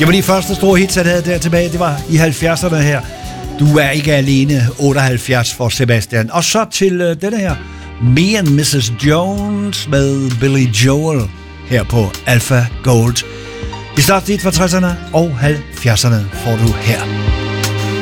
Det var de første store hits, jeg havde der tilbage. Det var i 70'erne her. Du er ikke alene, 78 for Sebastian. Og så til denne her. Me and Mrs. Jones med Billy Joel her på Alpha Gold. Det største hit fra 60'erne og 70'erne får du her.